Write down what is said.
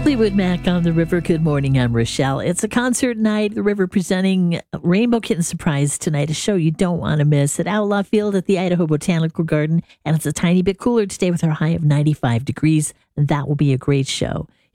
Fleetwood Mac on the River. Good morning, I'm Rochelle. It's a concert night. The River presenting Rainbow Kitten Surprise tonight, a show you don't want to miss at Outlaw Field at the Idaho Botanical Garden. And it's a tiny bit cooler today with our high of 95 degrees. And that will be a great show.